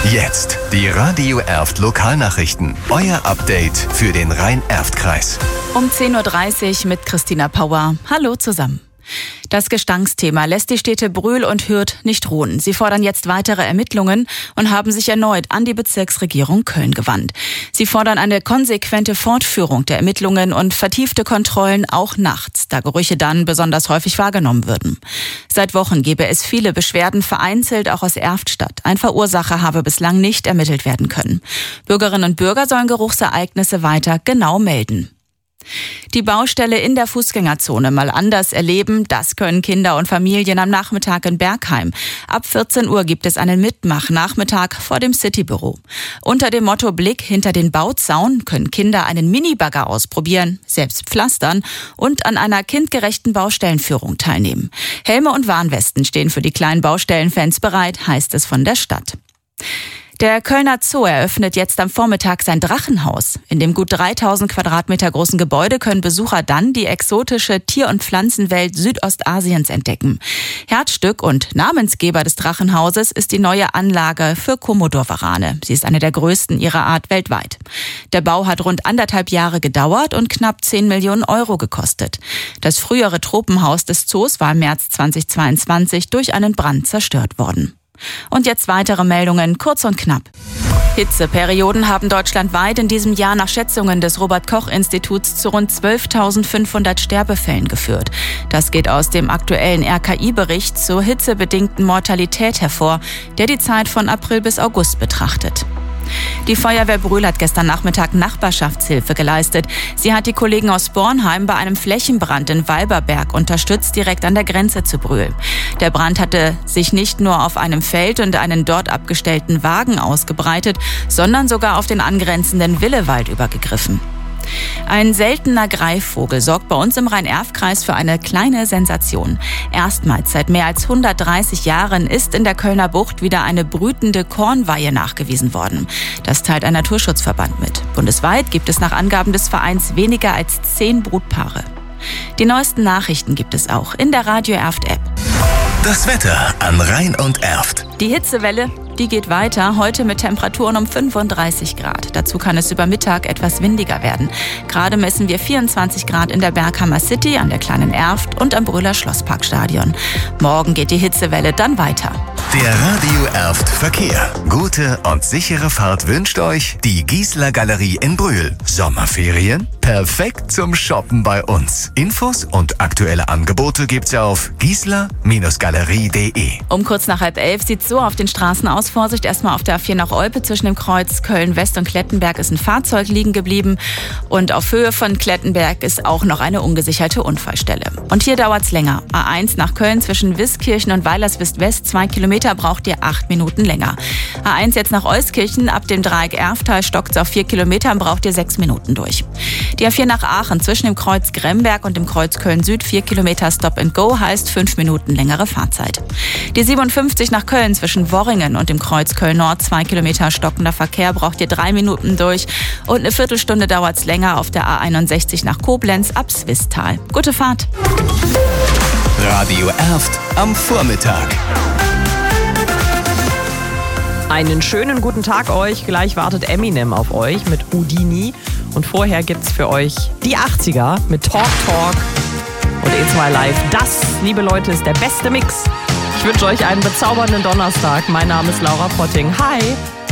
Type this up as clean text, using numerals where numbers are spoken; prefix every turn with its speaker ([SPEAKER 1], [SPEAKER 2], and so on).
[SPEAKER 1] Jetzt die Radio Erft Lokalnachrichten. Euer Update für den Rhein-Erft-Kreis.
[SPEAKER 2] Um 10.30 Uhr mit Christina Pauer. Hallo zusammen. Das Gestanksthema lässt die Städte Brühl und Hürth nicht ruhen. Sie fordern jetzt weitere Ermittlungen und haben sich erneut an die Bezirksregierung Köln gewandt. Sie fordern eine konsequente Fortführung der Ermittlungen und vertiefte Kontrollen auch nachts, da Gerüche dann besonders häufig wahrgenommen würden. Seit Wochen gebe es viele Beschwerden, vereinzelt auch aus Erftstadt. Ein Verursacher habe bislang nicht ermittelt werden können. Bürgerinnen und Bürger sollen Geruchsereignisse weiter genau melden. Die Baustelle in der Fußgängerzone mal anders erleben, das können Kinder und Familien am Nachmittag in Bergheim. Ab 14 Uhr gibt es einen Mitmach-Nachmittag vor dem Citybüro. Unter dem Motto Blick hinter den Bauzaun können Kinder einen Minibagger ausprobieren, selbst pflastern und an einer kindgerechten Baustellenführung teilnehmen. Helme und Warnwesten stehen für die kleinen Baustellenfans bereit, heißt es von der Stadt. Der Kölner Zoo eröffnet jetzt am Vormittag sein Drachenhaus. In dem gut 3000 Quadratmeter großen Gebäude können Besucher dann die exotische Tier- und Pflanzenwelt Südostasiens entdecken. Herzstück und Namensgeber des Drachenhauses ist die neue Anlage für Komodorwarane. Sie ist eine der größten ihrer Art weltweit. Der Bau hat rund 1,5 Jahre gedauert und knapp 10 Millionen Euro gekostet. Das frühere Tropenhaus des Zoos war im März 2022 durch einen Brand zerstört worden. Und jetzt weitere Meldungen, kurz und knapp. Hitzeperioden haben deutschlandweit in diesem Jahr nach Schätzungen des Robert-Koch-Instituts zu rund 12.500 Sterbefällen geführt. Das geht aus dem aktuellen RKI-Bericht zur hitzebedingten Mortalität hervor, der die Zeit von April bis August betrachtet. Die Feuerwehr Brühl hat gestern Nachmittag Nachbarschaftshilfe geleistet. Sie hat die Kollegen aus Bornheim bei einem Flächenbrand in Walberberg unterstützt, direkt an der Grenze zu Brühl. Der Brand hatte sich nicht nur auf einem Feld und einen dort abgestellten Wagen ausgebreitet, sondern sogar auf den angrenzenden Willewald übergegriffen. Ein seltener Greifvogel sorgt bei uns im Rhein-Erft-Kreis für eine kleine Sensation. Erstmals seit mehr als 130 Jahren ist in der Kölner Bucht wieder eine brütende Kornweihe nachgewiesen worden. Das teilt ein Naturschutzverband mit. Bundesweit gibt es nach Angaben des Vereins weniger als 10 Brutpaare. Die neuesten Nachrichten gibt es auch in der Radio Erft-App.
[SPEAKER 1] Das Wetter an Rhein und Erft.
[SPEAKER 2] Die Hitzewelle, die geht weiter, heute mit Temperaturen um 35 Grad. Dazu kann es über Mittag etwas windiger werden. Gerade messen wir 24 Grad in der Bergheimer City, an der Kleinen Erft und am Brühler Schlossparkstadion. Morgen geht die Hitzewelle dann weiter.
[SPEAKER 1] Der Radio Erft Verkehr. Gute und sichere Fahrt wünscht euch die Giesler Galerie in Brühl. Sommerferien? Perfekt zum Shoppen bei uns. Infos und aktuelle Angebote gibt's auf giesler-galerie.de.
[SPEAKER 2] Um kurz nach 10:30 sieht es so auf den Straßen aus. Vorsicht, erstmal auf der A4 nach Olpe zwischen dem Kreuz Köln-West und Klettenberg ist ein Fahrzeug liegen geblieben. Und auf Höhe von Klettenberg ist auch noch eine ungesicherte Unfallstelle. Und hier dauert's länger. A1 nach Köln zwischen Wiskirchen und Weilerswist-West 2 Kilometer braucht ihr 8 Minuten länger. A1 jetzt nach Euskirchen, ab dem Dreieck Erftal stockt's auf 4 Kilometern, braucht ihr 6 Minuten durch. Die A4 nach Aachen zwischen dem Kreuz Gremberg und dem Kreuz Köln-Süd 4 Kilometer Stop and Go heißt 5 Minuten längere Fahrzeit. Die 57 nach Köln zwischen Worringen und dem Kreuz Köln-Nord 2 Kilometer stockender Verkehr, braucht ihr 3 Minuten durch und eine Viertelstunde dauert's länger auf der A61 nach Koblenz ab Swisttal. Gute Fahrt!
[SPEAKER 1] Radio Erft am Vormittag.
[SPEAKER 3] Einen schönen guten Tag euch. Gleich wartet Eminem auf euch mit Houdini. Und vorher gibt's für euch die 80er mit Talk Talk und E2 Live. Das, liebe Leute, ist der beste Mix. Ich wünsche euch einen bezaubernden Donnerstag. Mein Name ist Laura Potting. Hi!